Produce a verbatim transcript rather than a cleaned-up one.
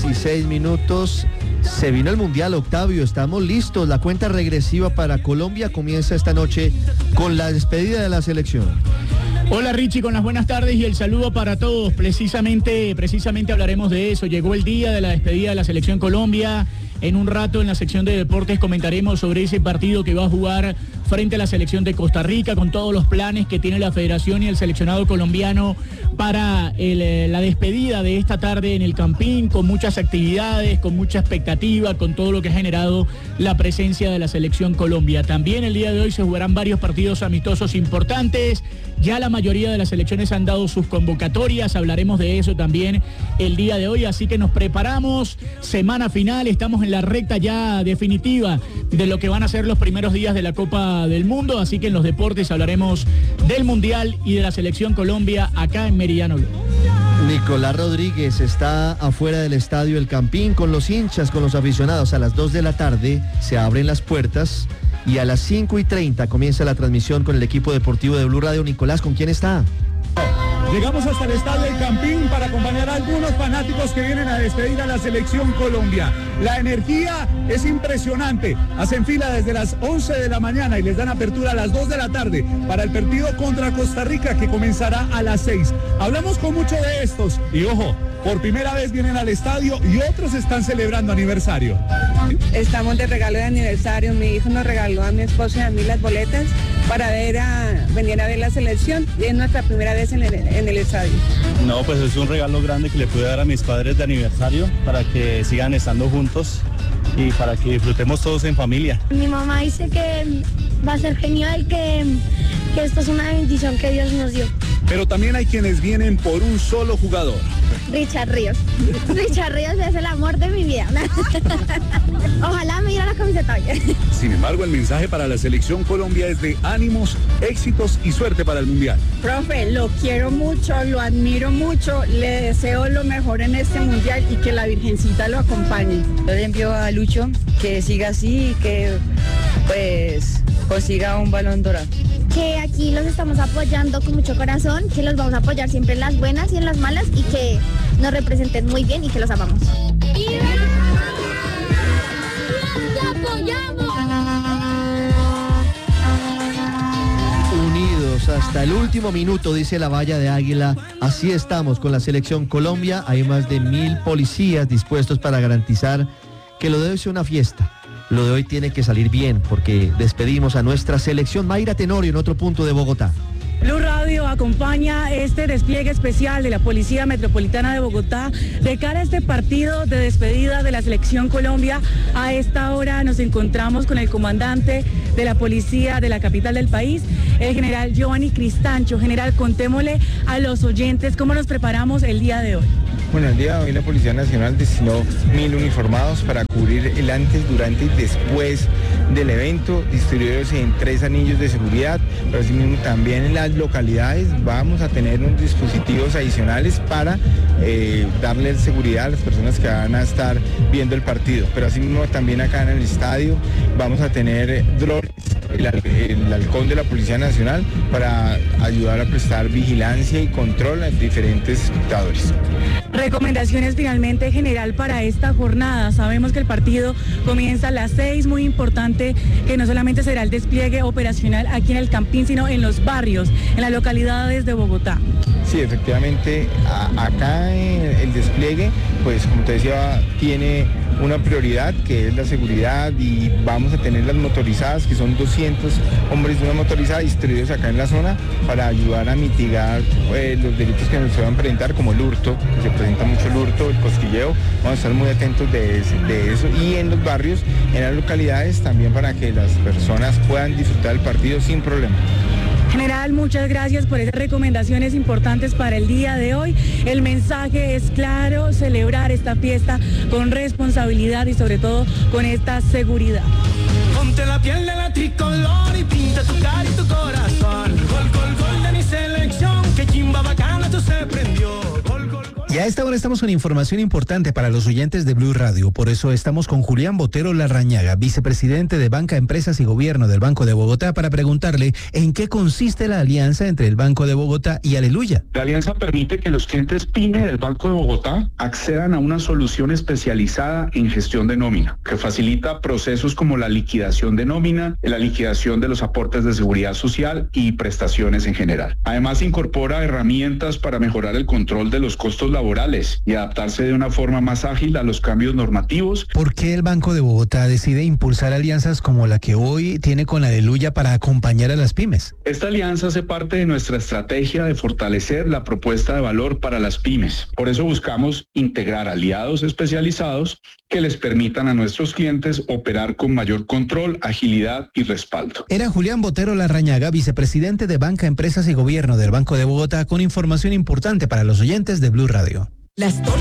dieciséis minutos. Se vino el Mundial, Octavio, estamos listos. La cuenta regresiva para Colombia comienza esta noche con la despedida de la selección. Hola Richie, con las buenas tardes y el saludo para todos. Precisamente, precisamente hablaremos de eso. Llegó el día de la despedida de la selección Colombia. En un rato en la sección de deportes comentaremos sobre ese partido que va a jugar frente a la selección de Costa Rica, con todos los planes que tiene la federación y el seleccionado colombiano para el, la despedida de esta tarde en el Campín, con muchas actividades, con mucha expectativa, con todo lo que ha generado la presencia de la selección Colombia. También el día de hoy se jugarán varios partidos amistosos importantes. Ya la mayoría de las selecciones han dado sus convocatorias, hablaremos de eso también el día de hoy, así que nos preparamos, semana final, estamos en la recta ya definitiva de lo que van a ser los primeros días de la Copa del Mundo, así que en los deportes hablaremos del Mundial y de la selección Colombia acá en Meridiano Blue. Nicolás Rodríguez está afuera del estadio El Campín con los hinchas, con los aficionados. A las dos de la tarde se abren las puertas y a las cinco y treinta comienza la transmisión con el equipo deportivo de Blue Radio. Nicolás, ¿con quién está? Llegamos hasta el estadio del Campín para acompañar a algunos fanáticos que vienen a despedir a la selección Colombia. La energía es impresionante. Hacen fila desde las once de la mañana y les dan apertura a las dos de la tarde para el partido contra Costa Rica que comenzará a las seis. Hablamos con muchos de estos y ojo, por primera vez vienen al estadio y otros están celebrando aniversario. Estamos de regalo de aniversario. Mi hijo nos regaló a mi esposo y a mí las boletas para ver a, venir a ver la selección y es nuestra primera vez en el, en el estadio. No, pues es un regalo grande que le pude dar a mis padres de aniversario para que sigan estando juntos y para que disfrutemos todos en familia. Mi mamá dice que va a ser genial, que, que esto es una bendición que Dios nos dio. Pero también hay quienes vienen por un solo jugador. Richard Ríos. Richard Ríos es el amor de mi vida. Ojalá me diera la camiseta hoy. Sin embargo, el mensaje para la selección Colombia es de ánimos, éxitos y suerte para el Mundial. Profe, lo quiero mucho, lo admiro mucho, le deseo lo mejor en este Mundial y que la Virgencita lo acompañe. Yo le envío a Lucho que siga así y que pues consiga un Balón Dorado. Que aquí los estamos apoyando con mucho corazón, que los vamos a apoyar siempre en las buenas y en las malas y que nos representen muy bien y que los amamos. ¡Y los apoyamos! Unidos hasta el último minuto, dice la valla de Águila. Así estamos con la selección Colombia. Hay más de mil policías dispuestos para garantizar que lo de hoy sea una fiesta. Lo de hoy tiene que salir bien porque despedimos a nuestra selección. Mayra Tenorio en otro punto de Bogotá. Blue Radio acompaña este despliegue especial de la Policía Metropolitana de Bogotá de cara a este partido de despedida de la selección Colombia. A esta hora nos encontramos con el comandante de la policía de la capital del país, el general Giovanni Cristancho. General, contémosle a los oyentes cómo nos preparamos el día de hoy. Bueno, el día de hoy la Policía Nacional destinó mil uniformados para cubrir el antes, durante y después del evento, distribuidos en tres anillos de seguridad, pero asimismo también en las localidades vamos a tener unos dispositivos adicionales para eh, darle seguridad a las personas que van a estar viendo el partido, pero asimismo también acá en el estadio vamos a tener drones, el, el halcón de la Policía Nacional para ayudar a prestar vigilancia y control a diferentes espectadores. Recomendaciones finalmente, general, para esta jornada. Sabemos que el partido comienza a las seis, muy importante que no solamente será el despliegue operacional aquí en el Campín, sino en los barrios, en las localidades de Bogotá. Sí, efectivamente, a, acá el despliegue, pues como te decía, tiene una prioridad que es la seguridad y vamos a tener las motorizadas, que son doscientos hombres de una motorizada distribuidos acá en la zona para ayudar a mitigar eh, los delitos que nos puedan presentar, como el hurto, que se presenta mucho el hurto, el cosquilleo. Vamos a estar muy atentos de, de eso y en los barrios, en las localidades también, para que las personas puedan disfrutar del partido sin problema. General, muchas gracias por esas recomendaciones importantes para el día de hoy. El mensaje es claro: celebrar esta fiesta con responsabilidad y sobre todo con esta seguridad. Ponte la piel de la tricolor y pinta tu cara y tu corazón. Gol, gol, gol de mi selección, que chimba bacana tú se prendió. Gol, gol, gol. Y a esta hora estamos con información importante para los oyentes de Blue Radio. Por eso estamos con Julián Botero Larrañaga, vicepresidente de Banca, Empresas y Gobierno del Banco de Bogotá, para preguntarle en qué consiste la alianza entre el Banco de Bogotá y Aleluya. La alianza permite que los clientes PYME del Banco de Bogotá accedan a una solución especializada en gestión de nómina, que facilita procesos como la liquidación de nómina, la liquidación de los aportes de seguridad social y prestaciones en general. Además, incorpora herramientas para mejorar el control de los costos laborales y adaptarse de una forma más ágil a los cambios normativos. ¿Por qué el Banco de Bogotá decide impulsar alianzas como la que hoy tiene con Aleluya para acompañar a las pymes? Esta alianza hace parte de nuestra estrategia de fortalecer la propuesta de valor para las pymes. Por eso buscamos integrar aliados especializados que les permitan a nuestros clientes operar con mayor control, agilidad y respaldo. Era Julián Botero Larrañaga, vicepresidente de Banca, Empresas y Gobierno del Banco de Bogotá, con información importante para los oyentes de Blue Radio. Las